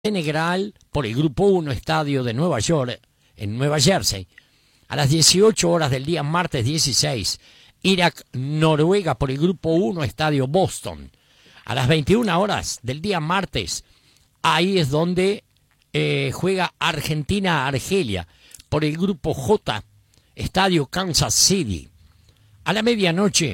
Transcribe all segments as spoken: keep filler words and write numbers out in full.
Senegal por el Grupo uno, estadio de Nueva York, en Nueva Jersey. A las dieciocho horas del día martes dieciséis, Irak-Noruega por el Grupo uno, estadio Boston. A las veintiuna horas del día martes, ahí es donde eh, juega Argentina-Argelia por el Grupo J, estadio Kansas City. A la medianoche,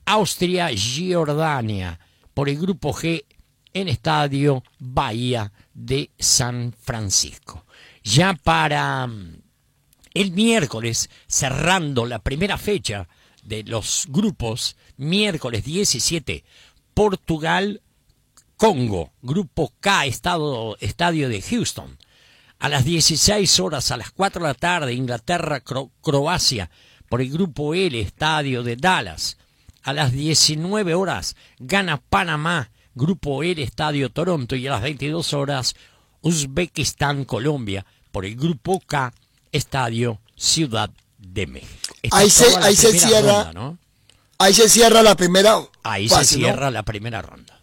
Austria-Jordania por el Grupo G, en estadio Bahía de San Francisco. Ya para el miércoles, cerrando la primera fecha de los grupos, miércoles diecisiete, Portugal, Congo, Grupo K, estado, estadio de Houston. A las dieciséis horas, a las cuatro de la tarde, Inglaterra, Cro- Croacia, por el Grupo L, estadio de Dallas. A las diecinueve horas, gana Panamá, Grupo L, estadio Toronto. Y a las veintidós horas, Uzbekistán, Colombia, por el Grupo K, estadio Ciudad de México. Esta Ahí se, ahí se cierra, ronda, ¿no? Ahí se cierra la primera Ahí fase, se cierra, ¿no? la primera ronda.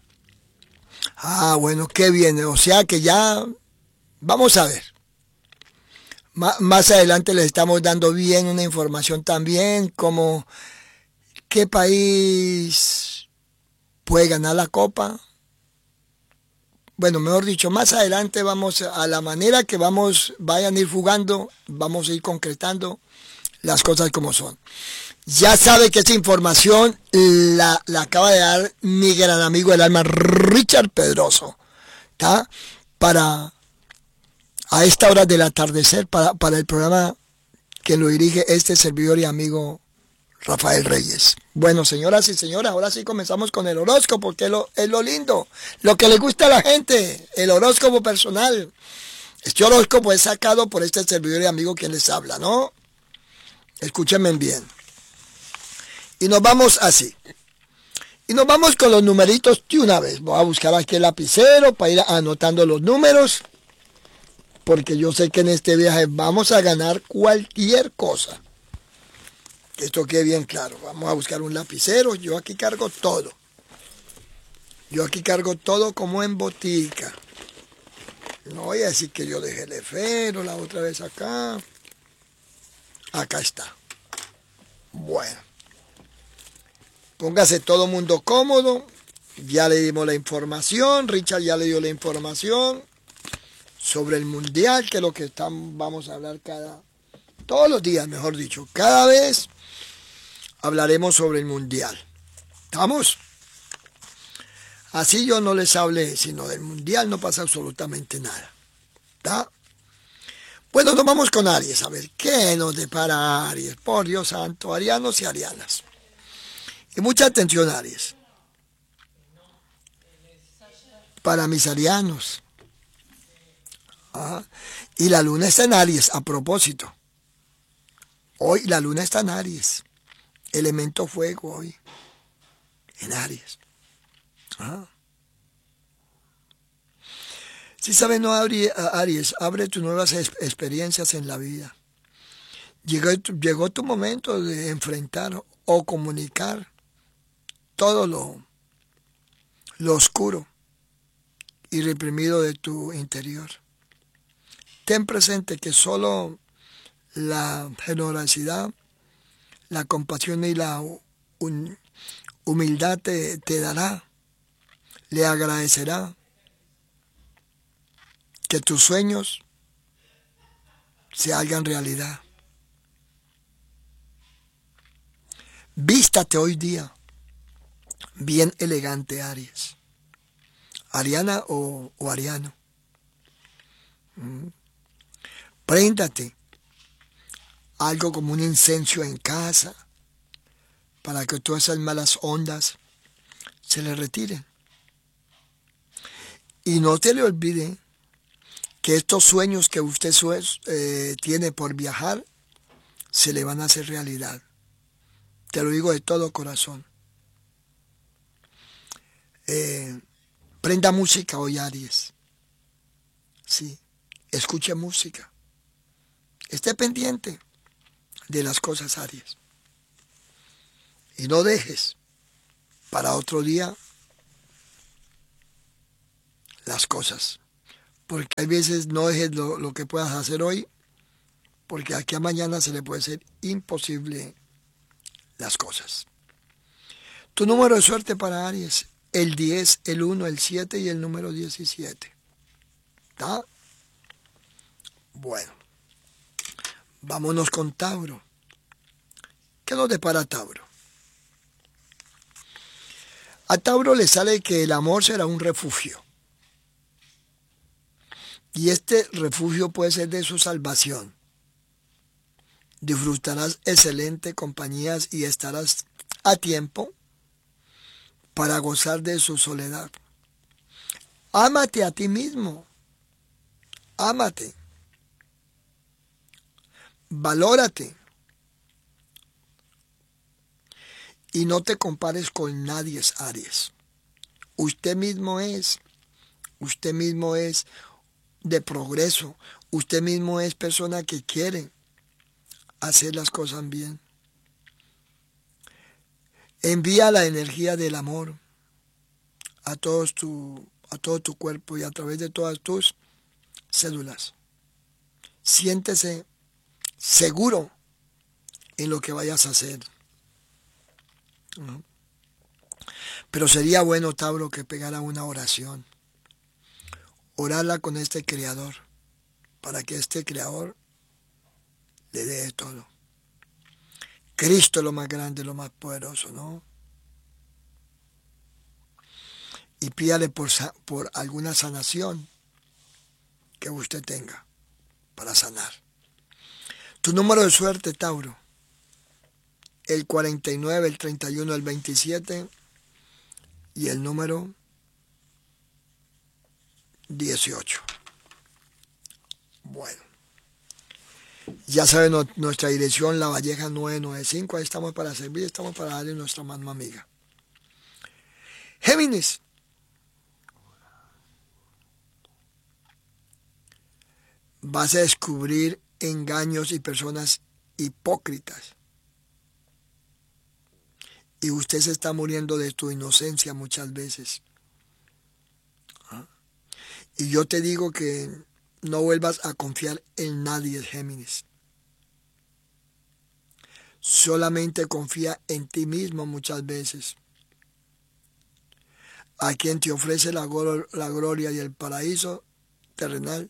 Ah, bueno, qué bien. O sea que ya vamos a ver. Má- más adelante les estamos dando bien una información también, como qué país puede ganar la Copa. Bueno, mejor dicho, más adelante vamos a la manera que vamos, vayan a ir jugando, vamos a ir concretando las cosas como son. Ya sabe que esa información la, la acaba de dar mi gran amigo del alma, Richard Pedroso, ¿tá? Para, a esta hora del atardecer, para, para el programa que lo dirige este servidor y amigo Rafael Reyes. Bueno, señoras y señores, ahora sí comenzamos con el horóscopo, porque es lo, es lo lindo, lo que le gusta a la gente, el horóscopo personal. Este horóscopo es sacado por este servidor y amigo quien les habla, ¿no? Escúchenme bien. Y nos vamos así. Y nos vamos con los numeritos de una vez. Voy a buscar aquí el lapicero para ir anotando los números, porque yo sé que en este viaje vamos a ganar cualquier cosa. Que esto quede bien claro. Vamos a buscar un lapicero. Yo aquí cargo todo. Yo aquí cargo todo como en botica. No voy a decir que yo dejé el esfero la otra vez acá. Acá está. Bueno. Póngase todo mundo cómodo. Ya le dimos la información. Richard ya le dio la información sobre el mundial, que es lo que estamos, vamos a hablar cada, todos los días, mejor dicho. Cada vez hablaremos sobre el mundial. ¿Estamos? Así yo no les hable sino del mundial, no pasa absolutamente nada. ¿Está? Bueno, nos vamos con Aries. A ver, ¿qué nos depara Aries? Por Dios santo, arianos y arianas. Y mucha atención, Aries. Para mis arianos. Ajá. Y la luna está en Aries, a propósito. Hoy la luna está en Aries. Elemento fuego hoy. En Aries. Ajá. Si sabes, no, Aries, abre tus nuevas experiencias en la vida. Llegó, llegó tu momento de enfrentar o comunicar todo lo, lo oscuro y reprimido de tu interior. Ten presente que solo la generosidad, la compasión y la un, humildad te, te dará, le agradecerá que tus sueños se hagan realidad. Vístate hoy día bien elegante, Aries. Ariana o, o Ariano. Mm. Préndate algo como un incenso en casa para que todas esas malas ondas se le retiren. Y no te le olvide que estos sueños que usted eh, tiene por viajar se le van a hacer realidad. Te lo digo de todo corazón. Eh, prenda música hoy, Aries. Sí, escuche música. Esté pendiente de las cosas, Aries. Y no dejes para otro día las cosas. porque hay veces no dejes lo, lo que puedas hacer hoy, porque aquí a mañana se le puede ser imposible las cosas. Tu número de suerte para Aries, el diez, el uno, el siete y el número diecisiete. ¿Está? Bueno, vámonos con Tauro. ¿Qué nos depara Tauro? A Tauro le sale que el amor será un refugio. Y este refugio puede ser de su salvación. Disfrutarás excelente compañías y estarás a tiempo para gozar de su soledad. Ámate a ti mismo. Ámate. Valórate. Y no te compares con nadie, Aries. Usted mismo es. Usted mismo es de progreso. Usted mismo es persona que quiere hacer las cosas bien. Envía la energía del amor a, todos tu, a todo tu cuerpo y a través de todas tus células. Siéntese seguro en lo que vayas a hacer. ¿No? Pero sería bueno, Tauro, que pegara una oración. Orarla con este Creador, para que este Creador le dé todo. Cristo es lo más grande, lo más poderoso, ¿no? Y pídale por, por alguna sanación que usted tenga para sanar. Tu número de suerte, Tauro, el cuarenta y nueve, el treinta y uno, el veintisiete y el número dieciocho. Bueno, ya saben no, nuestra dirección, La Valleja nueve noventa y cinco. Ahí estamos para servir, estamos para darle nuestra mano amiga. Géminis. Vas a descubrir engaños y personas hipócritas. Y usted se está muriendo de tu inocencia muchas veces. ¿Ah? Y yo te digo que no vuelvas a confiar en nadie, Géminis. Solamente confía en ti mismo muchas veces. A quien te ofrece la, la gloria y el paraíso terrenal,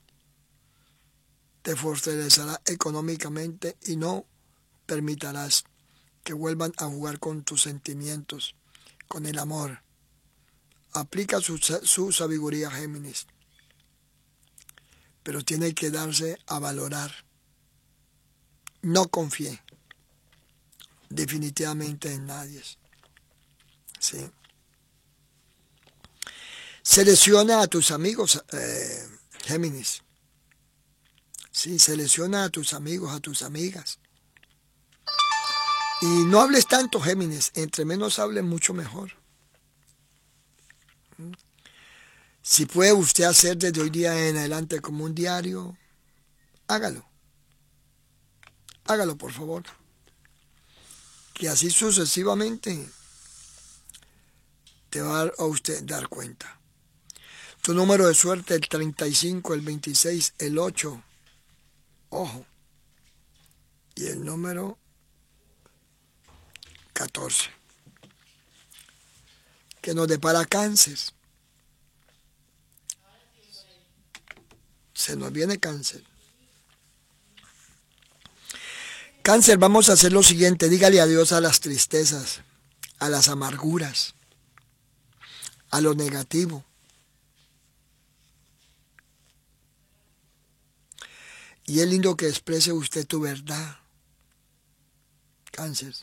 te fortalecerá económicamente y no permitirás que vuelvan a jugar con tus sentimientos, con el amor. Aplica su, su sabiduría, Géminis, pero tiene que darse a valorar. No confíe definitivamente en nadie. ¿Sí? Selecciona a tus amigos, eh, Géminis. Sí, selecciona a tus amigos, a tus amigas. Y no hables tanto, Géminis. Entre menos hables, mucho mejor. Si puede usted hacer desde hoy día en adelante como un diario, hágalo. Hágalo, por favor. Que así sucesivamente te va a usted dar cuenta. Tu número de suerte, el treinta y cinco, el veintiséis, el ocho. Ojo. Y el número catorce. Que nos depara Cáncer. Se nos viene Cáncer. Cáncer, vamos a hacer lo siguiente. Dígale adiós a las tristezas, a las amarguras, a lo negativo. Y es lindo que exprese usted tu verdad, Cáncer.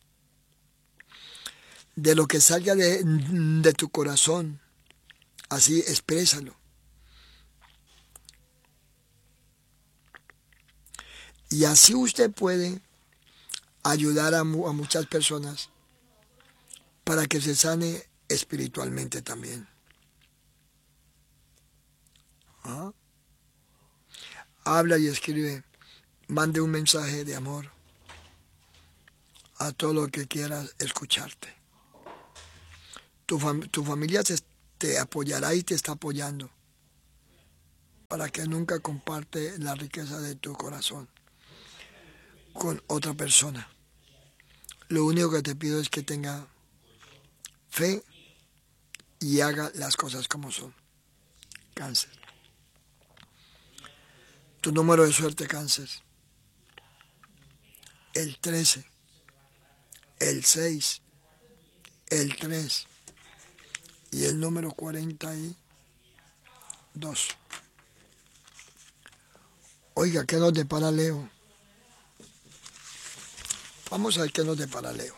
De lo que salga de, de tu corazón, así exprésalo. Y así usted puede ayudar a, a muchas personas para que se sane espiritualmente también. ¿Ah? Habla y escribe, mande un mensaje de amor a todo lo que quieras escucharte. Tu, fam tu familia te, te apoyará y te está apoyando. para que nunca comparte la riqueza de tu corazón con otra persona. Lo único que te pido es que tenga fe y haga las cosas como son. Cáncer. Tu número de suerte, Cáncer. El trece, el seis, el tres y el número cuarenta y dos. Oiga, ¿qué nos depara Leo? Vamos a ver qué nos depara Leo.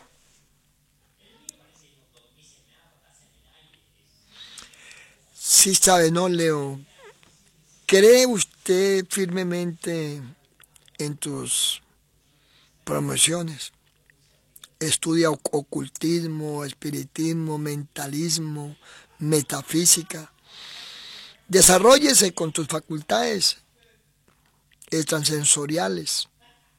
Sí sabe, ¿no, Leo? ¿Cree usted firmemente en tus promociones? Estudia ocultismo, espiritismo, mentalismo, metafísica. Desarróllese con tus facultades extrasensoriales,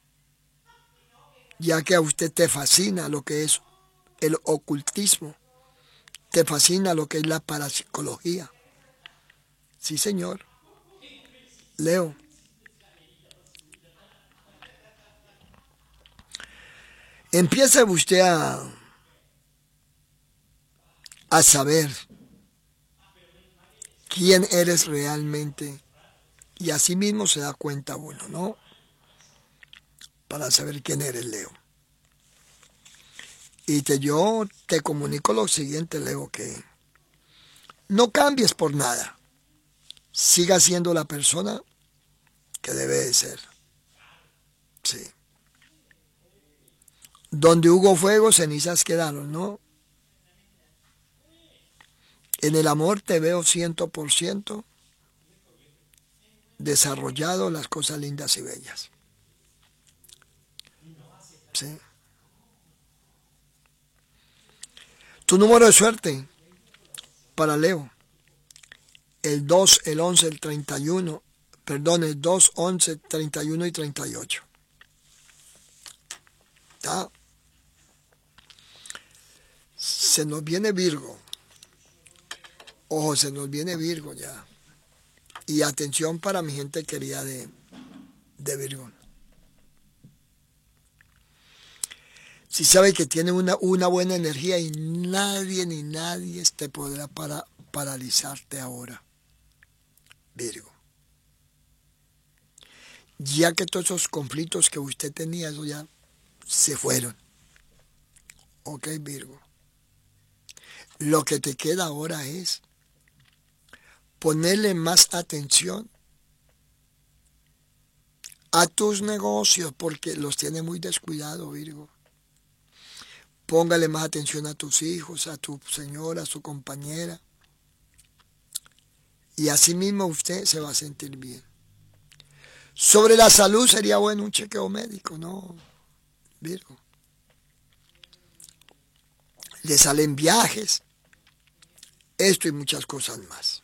ya que a usted te fascina lo que es el ocultismo, te fascina lo que es la parapsicología. Sí, señor. Leo. Empieza usted a, a saber quién eres realmente y así mismo se da cuenta uno, ¿no? Para saber quién eres, Leo. Y te, yo te comunico lo siguiente, Leo, que no cambies por nada. Siga siendo la persona que debe de ser. Sí. Donde hubo fuego, cenizas quedaron, ¿no? En el amor te veo ciento por ciento desarrollado las cosas lindas y bellas. Sí. Tu número de suerte para Leo. El dos, el once, el treinta y uno. Perdón, el dos, once, treinta y uno y treinta y ocho. ¿Ya? Se nos viene Virgo. Ojo, se nos viene Virgo ya. Y atención para mi gente querida de, de Virgo. Si sabe que tiene una, una buena energía y nadie ni nadie te podrá para, paralizarte ahora. Virgo. Ya que todos esos conflictos que usted tenía, eso ya se fueron. Ok, Virgo. Lo que te queda ahora es ponerle más atención a tus negocios porque los tiene muy descuidados, Virgo. Póngale más atención a tus hijos, a tu señora, a su compañera. Y así mismo usted se va a sentir bien. Sobre la salud sería bueno un chequeo médico, ¿no, Virgo? Le salen viajes, esto y muchas cosas más.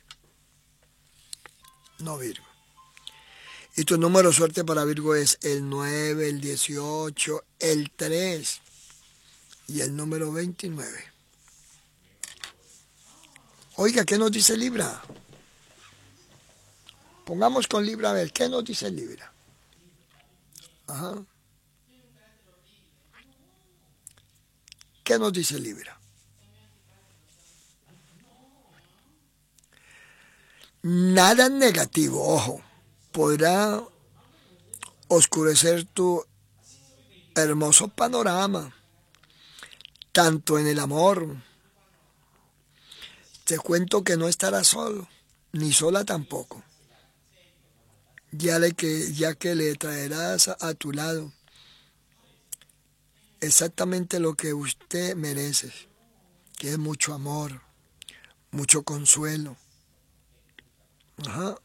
No, Virgo. Y tu número de suerte para Virgo es el nueve, el dieciocho, el tres y el número veintinueve. Oiga, ¿qué nos dice Libra? Pongamos con Libra a ver, ¿qué nos dice Libra? Ajá. ¿Qué nos dice Libra? Nada negativo, ojo, podrá oscurecer tu hermoso panorama, tanto en el amor. Te cuento que no estarás solo, ni sola tampoco, ya, le que, ya que le traerás a, a tu lado exactamente lo que usted merece, que es mucho amor, mucho consuelo. Ajá.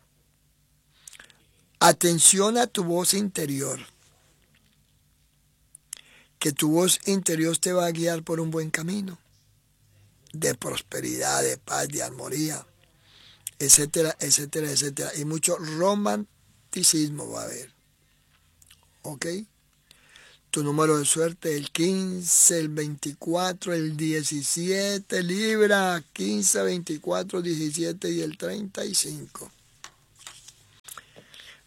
Atención a tu voz interior, que tu voz interior te va a guiar por un buen camino de prosperidad, de paz, de armonía, etcétera, etcétera, etcétera. Y mucho romanticismo va a haber. ¿Ok? Tu número de suerte, el quince, el veinticuatro, el diecisiete, Libra, quince, veinticuatro, diecisiete y el treinta y cinco.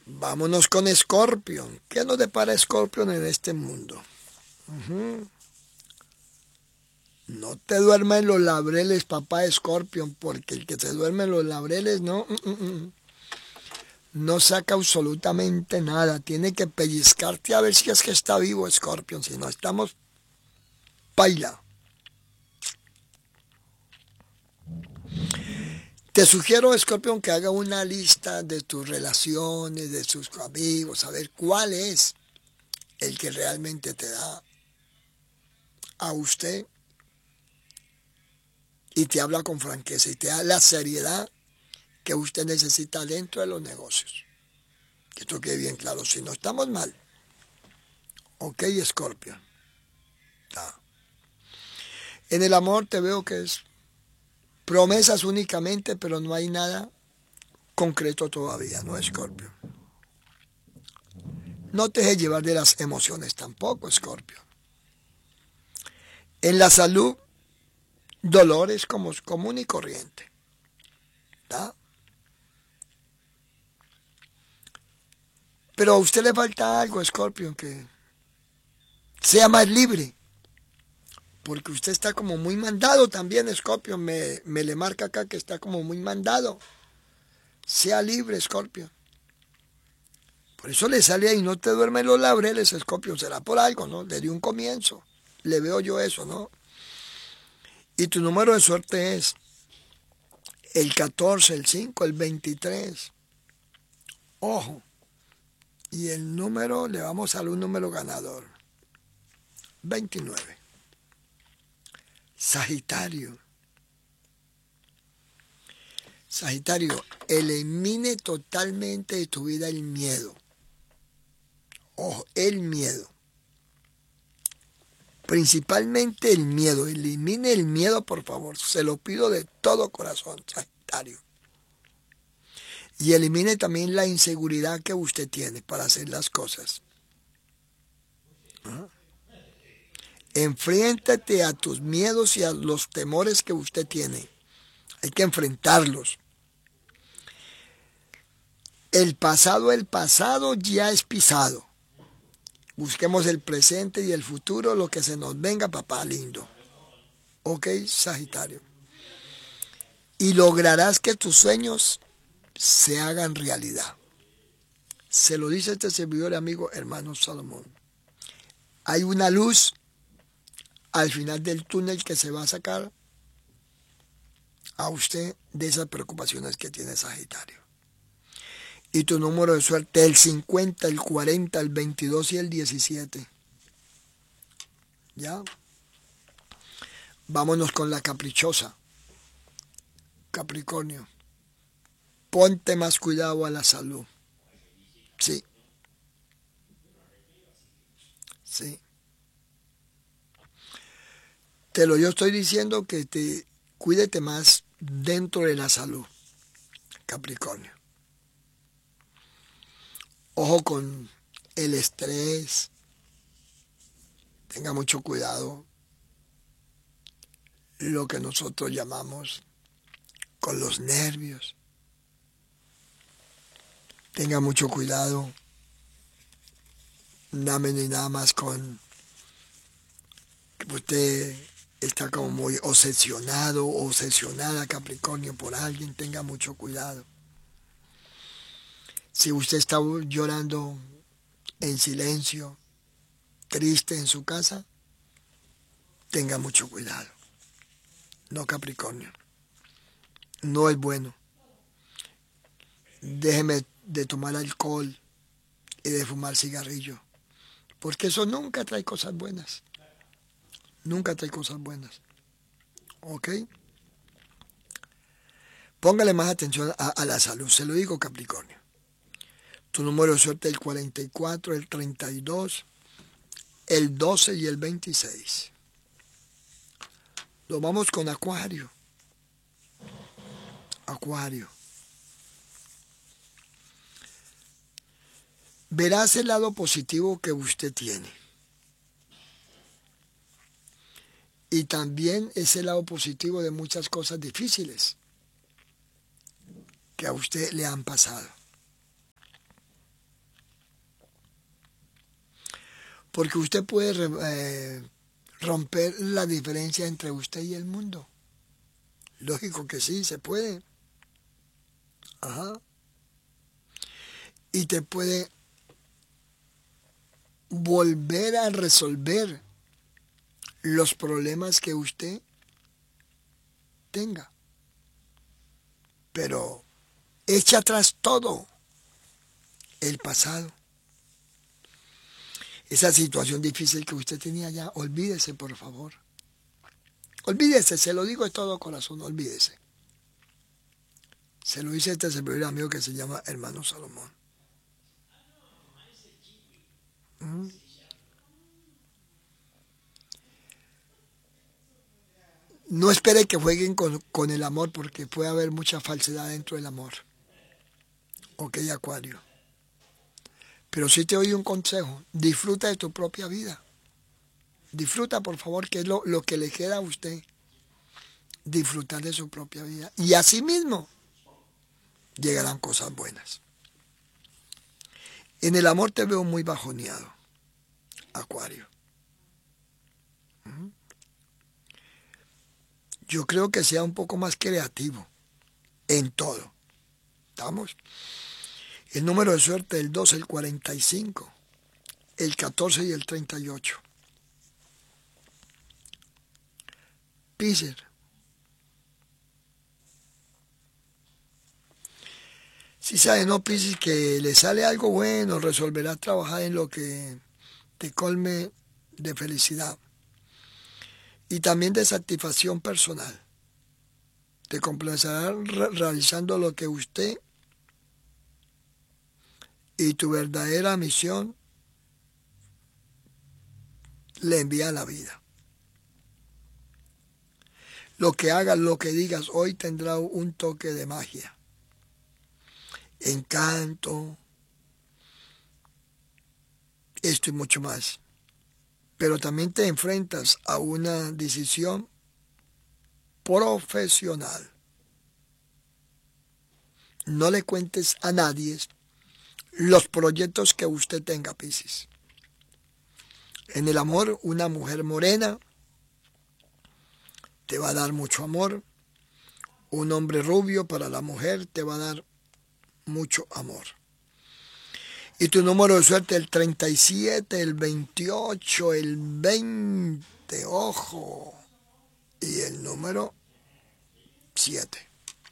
Vámonos con Escorpión. ¿Qué nos depara Escorpión en este mundo? Uh-huh. No te duermas en los laureles, papá Escorpión, porque el que se duerme en los laureles no, uh, uh, uh, no saca absolutamente nada. Tiene que pellizcarte a ver si es que está vivo Escorpión. Si no estamos, paila. Te sugiero, Escorpión, que haga una lista de tus relaciones, de tus amigos, a ver cuál es el que realmente te da a usted y te habla con franqueza y te da la seriedad que usted necesita dentro de los negocios. Que esto quede bien claro, si no estamos mal. Ok, Escorpión. Ah. En el amor te veo que es promesas únicamente, pero no hay nada concreto todavía, ¿no, Escorpio? No te dejes llevar de las emociones tampoco, Escorpio. En la salud, dolores como común y corriente. ¿Tá? Pero a usted le falta algo, Escorpio, que sea más libre. Porque usted está como muy mandado también, Escorpio. Me, me le marca acá que está como muy mandado. Sea libre, Escorpio. Por eso le sale ahí, no te duermen los laureles, Escorpio. Será por algo, ¿no? Le dio un comienzo. Le veo yo eso, ¿no? Y tu número de suerte es el catorce, el cinco, el veintitrés. Ojo. Y el número, le vamos a dar un número ganador. veintinueve. Sagitario. Sagitario, elimine totalmente de tu vida el miedo. Ojo, el miedo. Principalmente el miedo. Elimine el miedo, por favor. Se lo pido de todo corazón, Sagitario. Y elimine también la inseguridad que usted tiene para hacer las cosas. ¿Ah? Enfréntate a tus miedos y a los temores que usted tiene. Hay que enfrentarlos. El pasado, el pasado ya es pisado. Busquemos el presente y el futuro, lo que se nos venga, papá lindo. Ok, Sagitario. Y lograrás que tus sueños se hagan realidad. Se lo dice este servidor y amigo hermano Salomón. Hay una luz al final del túnel que se va a sacar a usted de esas preocupaciones que tiene Sagitario. Y tu número de suerte, el cincuenta, el cuarenta, el veintidós y el diecisiete. ¿Ya? Vámonos con la caprichosa. Capricornio. Ponte más cuidado a la salud. Sí. Sí. Te lo yo estoy diciendo que te cuídate más dentro de la salud, Capricornio. Ojo con el estrés. Tenga mucho cuidado. Lo que nosotros llamamos con los nervios. Tenga mucho cuidado. Nada menos ni nada más con que usted está como muy obsesionado o obsesionada, Capricornio, por alguien. Tenga mucho cuidado. Si usted está llorando en silencio, triste en su casa, tenga mucho cuidado. No, Capricornio. No es bueno. Déjeme de tomar alcohol y de fumar cigarrillo. Porque eso nunca trae cosas buenas. Nunca trae cosas buenas. ¿Ok? Póngale más atención a, a la salud. Se lo digo, Capricornio. Tu número de suerte es el cuarenta y cuatro, el treinta y dos, el doce y el veintiséis. Lo vamos con Acuario. Acuario. Verás el lado positivo que usted tiene. Y también ese lado positivo de muchas cosas difíciles que a usted le han pasado. Porque usted puede eh, romper la diferencia entre usted y el mundo. Lógico que sí, se puede. Ajá. Y te puede volver a resolver los problemas que usted tenga. Pero echa atrás todo el pasado. Esa situación difícil que usted tenía ya, olvídese, por favor. Olvídese, se lo digo de todo corazón, olvídese. Se lo dice este servidor amigo que se llama Hermano Salomón. ¿Mm? No espere que jueguen con, con el amor, porque puede haber mucha falsedad dentro del amor. Ok, Acuario. Pero sí te doy un consejo, disfruta de tu propia vida. Disfruta, por favor, que es lo, lo que le queda a usted. Disfrutar de su propia vida. Y así mismo llegarán cosas buenas. En el amor te veo muy bajoneado, Acuario. ¿Mm? Yo creo que sea un poco más creativo en todo. ¿Estamos? El número de suerte, el dos, el cuarenta y cinco, el catorce y el treinta y ocho. Piscis. Si sabe, no, Piscis, que le sale algo bueno, resolverás trabajar en lo que te colme de felicidad y también de satisfacción personal. Te complacerá re realizando lo que usted y tu verdadera misión le envía a la vida. Lo que hagas, lo que digas hoy tendrá un toque de magia, encanto, esto y mucho más. Pero también te enfrentas a una decisión profesional. No le cuentes a nadie los proyectos que usted tenga, Piscis. En el amor, una mujer morena te va a dar mucho amor. Un hombre rubio para la mujer te va a dar mucho amor. Y tu número de suerte, el treinta y siete, el veintiocho, el veinte, ojo, y el número siete.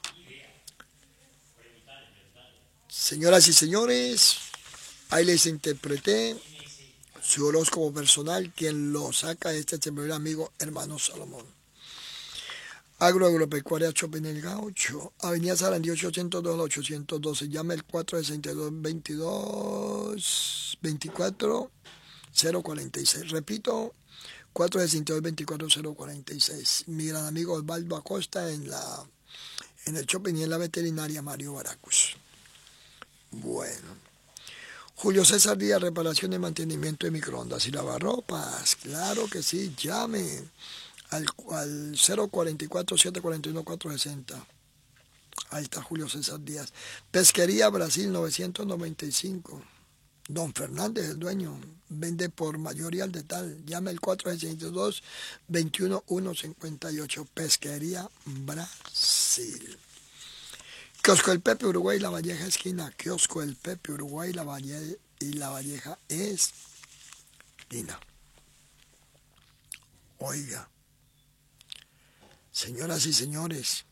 Señoras y señores, ahí les interpreté su horóscopo personal, quien lo saca este primer amigo, Hermano Salomón. Agro Agropecuaria Shopping El Gaucho, Avenida Sarandí ochocientos dos al ochocientos doce, llame el cuatro sesenta y dos, veintidós, veinticuatro, cero cuarenta y seis. Repito, cuatro sesenta y dos, veinticuatro, cero cuarenta y seis. Mi gran amigo Osvaldo Acosta en, la, en el shopping y en la veterinaria Mario Baracus. Bueno. Julio César Díaz, reparación y mantenimiento de microondas y lavarropas. Claro que sí, llame al, al cero cuarenta y cuatro, siete cuarenta y uno, cuatrocientos sesenta. Ahí está Julio César Díaz. Pesquería Brasil novecientos noventa y cinco. Don Fernández, el dueño, vende por mayoría al detal. Llame el cuatro sesenta y dos, veintiuno, ciento cincuenta y ocho. Pesquería Brasil. Kiosco El Pepe, Uruguay, La Valleja, esquina. Kiosco El Pepe, Uruguay, La Valle y La Valleja, esquina. Oiga, señoras y señores,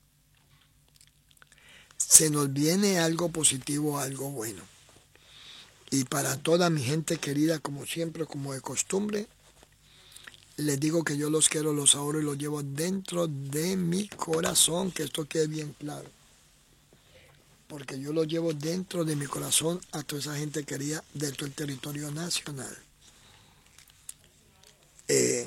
se nos viene algo positivo, algo bueno. Y para toda mi gente querida, como siempre, como de costumbre, les digo que yo los quiero, los adoro y los llevo dentro de mi corazón, que esto quede bien claro. Porque yo lo llevo dentro de mi corazón a toda esa gente querida dentro del territorio nacional. Eh,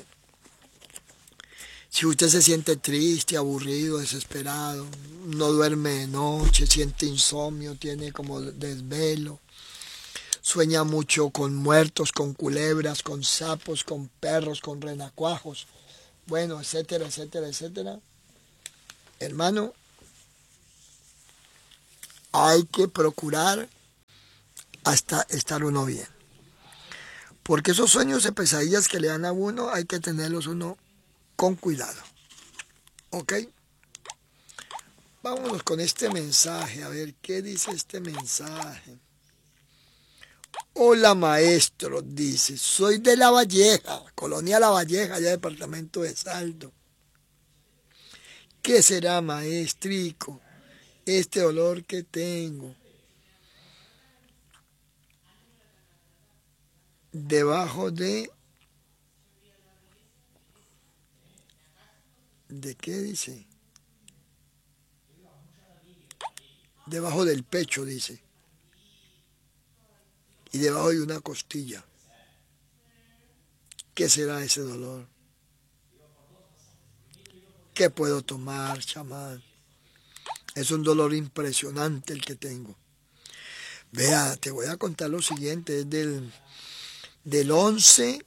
si usted se siente triste, aburrido, desesperado, no duerme de noche, siente insomnio, tiene como desvelo, sueña mucho con muertos, con culebras, con sapos, con perros, con renacuajos, bueno, etcétera, etcétera, etcétera, hermano, hay que procurar hasta estar uno bien. Porque esos sueños y pesadillas que le dan a uno hay que tenerlos uno con cuidado. ¿Ok? Vámonos con este mensaje, a ver qué dice este mensaje. Hola maestro, dice, soy de La Valleja, Colonia La Valleja, allá departamento de Salto. ¿Qué será, maestrico, este dolor que tengo? Debajo de... ¿De qué dice? Debajo del pecho, dice. Y debajo de una costilla. ¿Qué será ese dolor? ¿Qué puedo tomar, chamán? Es un dolor impresionante el que tengo. Vea, te voy a contar lo siguiente. Es del, del once,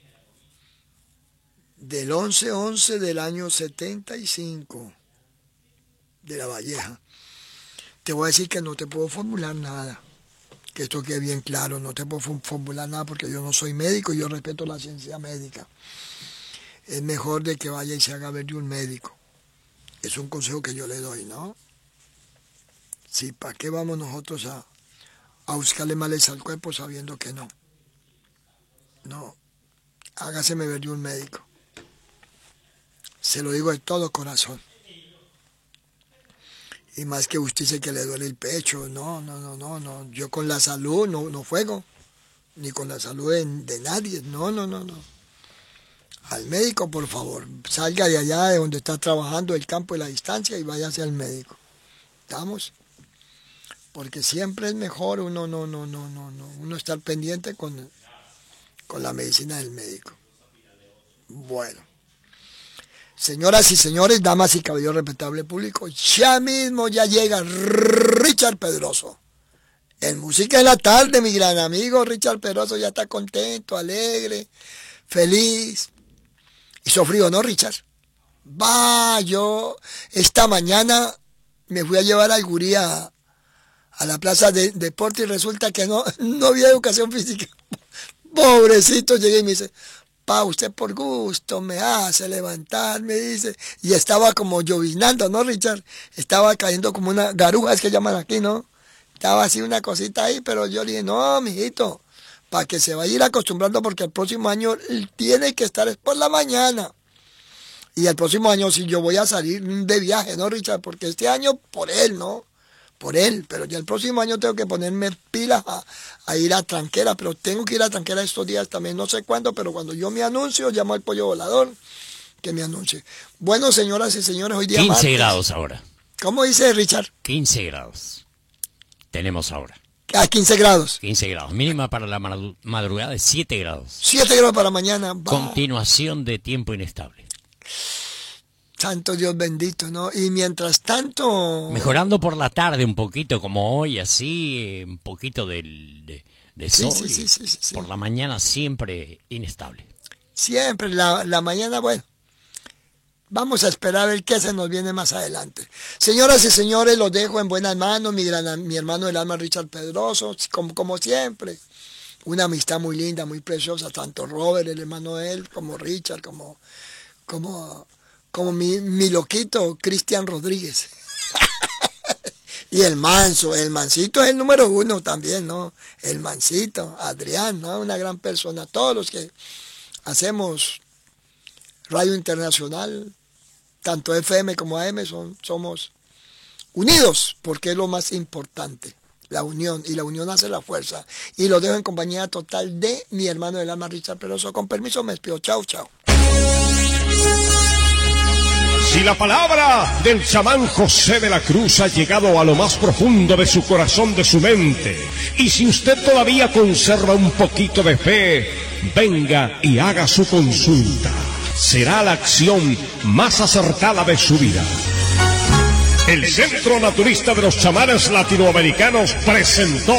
del once once del año setenta y cinco, de La Valleja. Te voy a decir que no te puedo formular nada. Que esto quede bien claro, no te puedo formular nada porque yo no soy médico y yo respeto la ciencia médica. Es mejor de que vaya y se haga ver de un médico. Es un consejo que yo le doy, ¿no? Sí, ¿para qué vamos nosotros a, a buscarle males al cuerpo sabiendo que no? No, hágaseme ver de un médico. Se lo digo de todo corazón. Y más que usted dice que le duele el pecho, no, no, no, no, no. Yo con la salud no, no juego, ni con la salud de, de nadie, no, no, no, no. Al médico, por favor, salga de allá de donde está trabajando, el campo y la distancia, y váyase al médico. ¿Estamos? Porque siempre es mejor uno no, no, no, no, no, uno estar pendiente con, con la medicina del médico. Bueno. Señoras y señores, damas y caballeros respetable público, ya mismo ya llega Richard Pedroso. En Música de la Tarde, mi gran amigo Richard Pedroso ya está contento, alegre, feliz. Hizo frío, ¿no, Richard? Va, yo esta mañana me fui a llevar al gurí a, a la plaza de deporte y resulta que no, no había educación física. Pobrecito, llegué y me dice... Pa, usted por gusto me hace levantar, me dice, y estaba como llovinando, ¿no, Richard? Estaba cayendo como una garuja, es que llaman aquí, ¿no? Estaba así una cosita ahí, pero yo le dije, no, mijito, para que se vaya a ir acostumbrando, porque el próximo año tiene que estar por la mañana. Y el próximo año sí yo voy a salir de viaje, ¿no, Richard? Porque este año por él, ¿no? Por él, pero ya el próximo año tengo que ponerme pilas a, a ir a Tranquera, pero tengo que ir a Tranquera estos días también, no sé cuándo, pero cuando yo me anuncio, llamo al pollo volador que me anuncie. Bueno, señoras y señores, hoy día quince martes. Grados ahora. ¿Cómo dice Richard? quince grados. Tenemos ahora. A quince grados. quince grados. Mínima para la madrugada de siete grados. siete grados para mañana. Bah. Continuación de tiempo inestable. Santo Dios bendito, ¿no? Y mientras tanto... Mejorando por la tarde un poquito, como hoy, así, un poquito del, de, de sol. Sí, sí, sí, sí, sí. Por la mañana siempre inestable. Siempre, la, la mañana, bueno. Vamos a esperar a ver qué se nos viene más adelante. Señoras y señores, los dejo en buenas manos, mi, gran, mi hermano del alma Richard Pedroso, como, como siempre. Una amistad muy linda, muy preciosa, tanto Robert, el hermano de él, como Richard, como... como como mi, mi loquito Cristian Rodríguez. Y el manso, el mansito es el número uno también, ¿no? El mansito, Adrián, ¿no? Una gran persona. Todos los que hacemos radio internacional, tanto F M como A M, son, somos unidos, porque es lo más importante, la unión, y la unión hace la fuerza. Y lo dejo en compañía total de mi hermano del alma Richard Pedroso. Con permiso me despido. Chao, chao. Si la palabra del chamán José de la Cruz ha llegado a lo más profundo de su corazón, de su mente, y si usted todavía conserva un poquito de fe, venga y haga su consulta. Será la acción más acertada de su vida. El Centro Naturista de los Chamanes Latinoamericanos presentó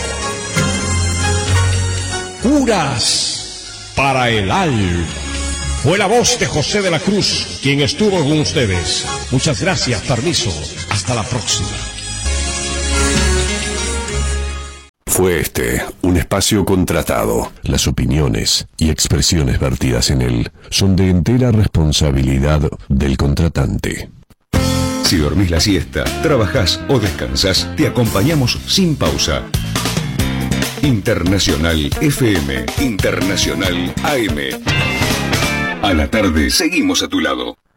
Curas para el Alma. Fue la voz de José de la Cruz quien estuvo con ustedes. Muchas gracias, permiso, hasta la próxima. Fue este un espacio contratado. Las opiniones y expresiones vertidas en él son de entera responsabilidad del contratante. Si dormís la siesta, trabajás o descansás, te acompañamos sin pausa. Internacional F M, Internacional A M. A la tarde seguimos a tu lado.